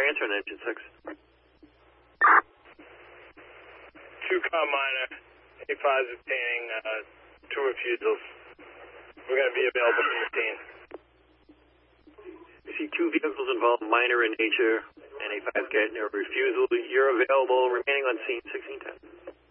answer on engine 6. 2-com minor, A5 is obtaining 2 refusals. We're going to be available from the scene. You see 2 vehicles involved, minor in nature, and A5's getting a refusal. You're available, remaining on scene 1610.